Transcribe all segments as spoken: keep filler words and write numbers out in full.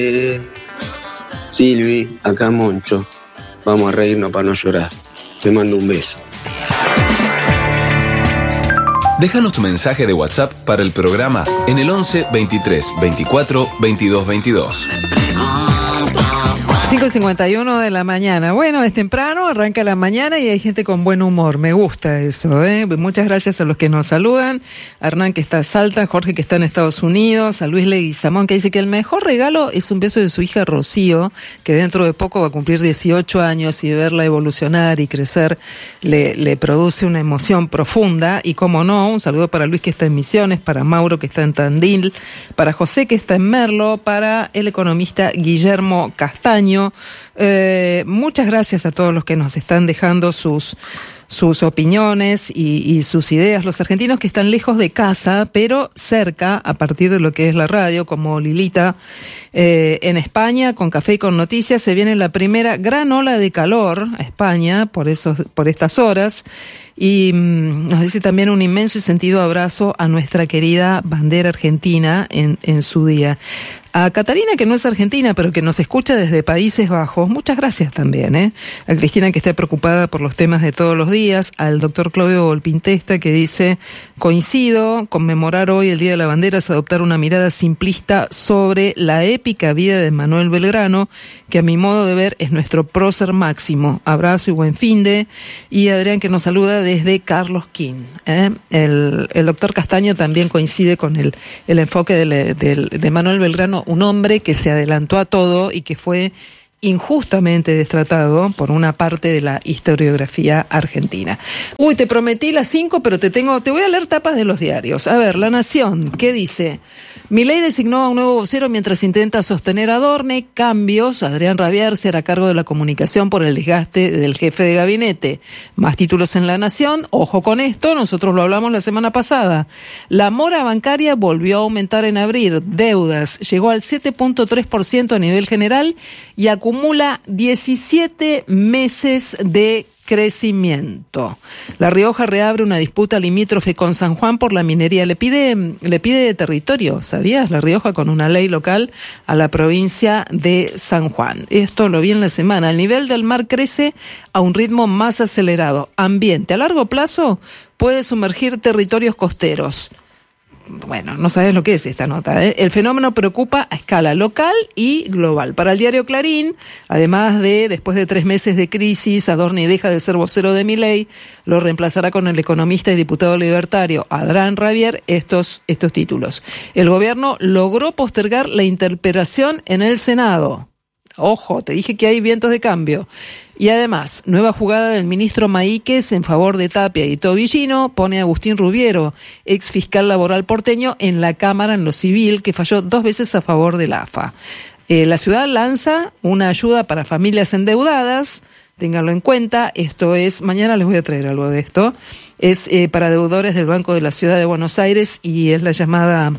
Silvi, acá Moncho. Vamos a reírnos para no llorar. Te mando un beso. Déjanos tu mensaje de WhatsApp para el programa en el once veintitrés veinticuatro veintidós veintidós. cinco cincuenta y uno de la mañana. Bueno, es temprano, arranca la mañana y hay gente con buen humor. Me gusta eso, ¿eh? Muchas gracias a los que nos saludan. A Hernán, que está en Salta, Jorge, que está en Estados Unidos, a Luis Leguizamón, que dice que el mejor regalo es un beso de su hija Rocío, que dentro de poco va a cumplir dieciocho años, y verla evolucionar y crecer le, le produce una emoción profunda. Y como no, un saludo para Luis, que está en Misiones, para Mauro, que está en Tandil, para José, que está en Merlo, para el economista Guillermo Castaño. Eh, muchas gracias a todos los que nos están dejando sus sus opiniones y, y sus ideas. Los argentinos que están lejos de casa, pero cerca, a partir de lo que es la radio, como Lilita, eh, en España, con Café y con Noticias, se viene la primera gran ola de calor a España por esos, por estas horas. Y mmm, nos dice también un inmenso y sentido abrazo a nuestra querida bandera argentina en, en su día. A Catarina, que no es argentina, pero que nos escucha desde Países Bajos, muchas gracias también, ¿eh? A Cristina, que está preocupada por los temas de todos los días. Al doctor Claudio Volpintesta, que dice: coincido, conmemorar hoy el Día de la Bandera es adoptar una mirada simplista sobre la épica vida de Manuel Belgrano, que a mi modo de ver es nuestro prócer máximo. Abrazo y buen finde. Y Adrián, que nos saluda desde Carlos King, ¿eh? El, el doctor Castaño también coincide con el, el enfoque de, de, de Manuel Belgrano, un hombre que se adelantó a todo y que fue injustamente destratado por una parte de la historiografía argentina. Uy, te prometí las cinco, pero te tengo, te voy a leer tapas de los diarios. A ver, La Nación, ¿qué dice? Milei designó a un nuevo vocero mientras intenta sostener a Dorne. Cambios. Adrián Rabier será a cargo de la comunicación por el desgaste del jefe de gabinete. Más títulos en La Nación. Ojo con esto, nosotros lo hablamos la semana pasada. La mora bancaria volvió a aumentar en abril. Deudas llegó al siete punto tres por ciento a nivel general y acumula diecisiete meses de crecimiento. La Rioja reabre una disputa limítrofe con San Juan por la minería. Le pide, le pide territorio, ¿sabías? La Rioja, con una ley local, a la provincia de San Juan. Esto lo vi en la semana. El nivel del mar crece a un ritmo más acelerado. Ambiente a largo plazo puede sumergir territorios costeros. Bueno, no sabes lo que es esta nota, ¿eh? El fenómeno preocupa a escala local y global. Para el diario Clarín, además de, después de tres meses de crisis, Adorni deja de ser vocero de Milei, lo reemplazará con el economista y diputado libertario Adrián Rabier, estos, estos títulos. El gobierno logró postergar la interpelación en el Senado. Ojo, te dije que hay vientos de cambio. Y además, nueva jugada del ministro Maíquez en favor de Tapia y Tobillino, pone a Agustín Rubiero, ex fiscal laboral porteño, en la Cámara en lo civil, que falló dos veces a favor del A F A. Eh, la ciudad lanza una ayuda para familias endeudadas, ténganlo en cuenta, esto es, mañana les voy a traer algo de esto, es eh, para deudores del Banco de la Ciudad de Buenos Aires y es la llamada...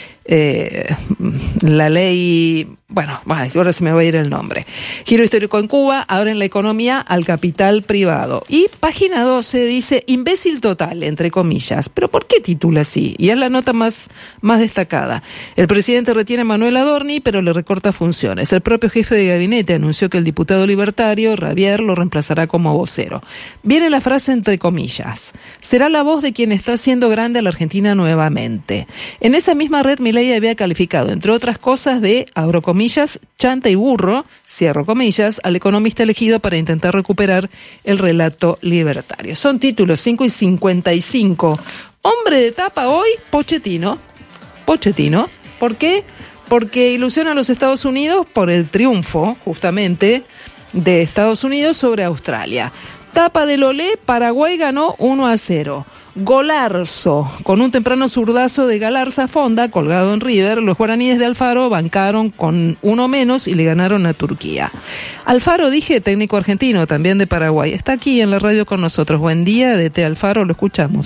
Eh, la ley, bueno, ahora se me va a ir el nombre. Giro histórico en Cuba, abren la economía al capital privado. Y página doce dice, imbécil total, entre comillas. ¿Pero por qué titula así? Y es la nota más, más destacada. El presidente retiene a Manuel Adorni, pero le recorta funciones. El propio jefe de gabinete anunció que el diputado libertario, Rabier, lo reemplazará como vocero. Viene la frase entre comillas. Será la voz de quien está haciendo grande a la Argentina nuevamente. En esa misma red, Milei había calificado, entre otras cosas, de, abro comillas, chanta y burro, cierro comillas, al economista elegido para intentar recuperar el relato libertario. Son títulos cinco y cincuenta y cinco. Hombre de tapa hoy, Pochettino. Pochettino. ¿Por qué? Porque ilusiona a los Estados Unidos por el triunfo, justamente, de Estados Unidos sobre Australia. Tapa del Olé, Paraguay ganó uno a cero. Golarzo, con un temprano zurdazo de Galarza Fonda, colgado en River, los guaraníes de Alfaro bancaron con uno menos y le ganaron a Turquía. Alfaro, dije, técnico argentino, también de Paraguay, está aquí en la radio con nosotros. Buen día, D T Alfaro, lo escuchamos.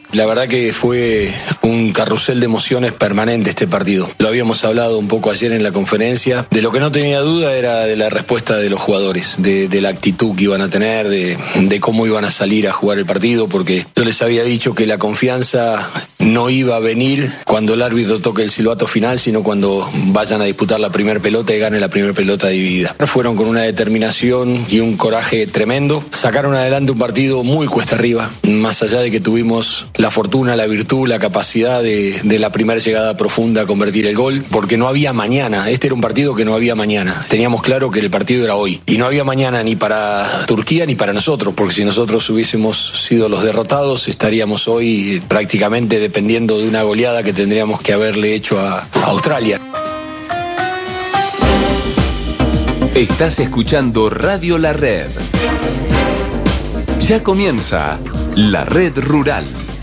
La verdad que fue un carrusel de emociones permanente este partido. Lo habíamos hablado un poco ayer en la conferencia. De lo que no tenía duda era de la respuesta de los jugadores, de, de la actitud que iban a tener, de, de cómo iban a salir a jugar el partido, porque yo les había dicho que la confianza no iba a venir cuando el árbitro toque el silbato final, sino cuando vayan a disputar la primera pelota y gane la primera pelota dividida. Fueron con una determinación y un coraje tremendo. Sacaron adelante un partido muy cuesta arriba, más allá de que tuvimos la fortuna, la virtud, la capacidad de, de la primera llegada profunda a convertir el gol, porque no había mañana. Este era un partido que no había mañana. Teníamos claro que el partido era hoy. Y no había mañana ni para Turquía ni para nosotros, porque si nosotros hubiésemos sido los derrotados, estaríamos hoy prácticamente dependiendo de una goleada que tendríamos que haberle hecho a, a Australia. Estás escuchando Radio La Red. Ya comienza La Red Rural.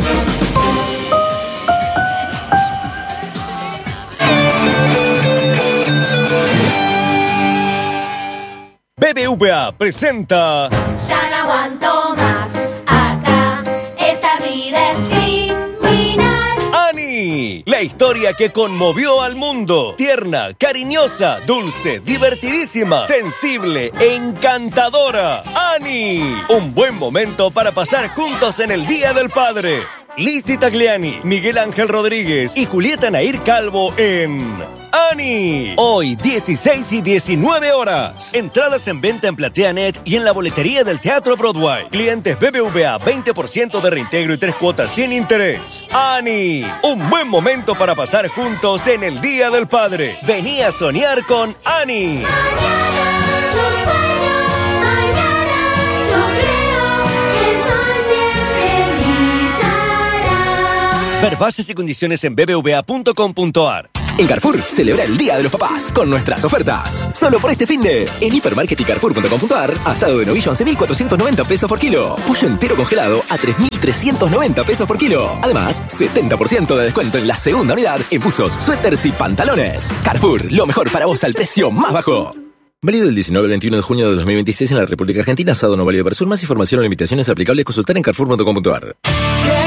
B B V A presenta... Ya no aguanto más, acá esta vida es criminal. ¡Ani! La historia que conmovió al mundo. Tierna, cariñosa, dulce, divertidísima, sensible, encantadora. ¡Ani! Un buen momento para pasar juntos en el Día del Padre. Lizzy Tagliani, Miguel Ángel Rodríguez y Julieta Nair Calvo en Ani. Hoy, dieciséis y diecinueve horas. Entradas en venta en PlateaNet y en la boletería del Teatro Broadway. Clientes B B V A, veinte por ciento de reintegro y tres cuotas sin interés. Ani. Un buen momento para pasar juntos en el Día del Padre. Vení a soñar con Ani. Mañana yo sueño, mañana yo creo, el sol siempre brillará. Ver bases y condiciones en b b v a punto com punto a r. En Carrefour, celebra el Día de los Papás con nuestras ofertas. Solo por este finde, en hipermarket y carrefour punto com punto a r, asado de novillo once mil cuatrocientos noventa pesos por kilo. Pollo entero congelado a tres mil trescientos noventa pesos por kilo. Además, setenta por ciento de descuento en la segunda unidad en buzos, suéteres y pantalones. Carrefour, lo mejor para vos al precio más bajo. Válido del diecinueve al veintiuno de junio de dos mil veintiséis en la República Argentina. Asado no válido para sur. Más información o limitaciones aplicables consultar en carrefour punto com punto a r.